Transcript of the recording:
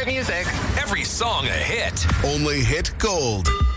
music. Every song a hit. Only Hit Gold.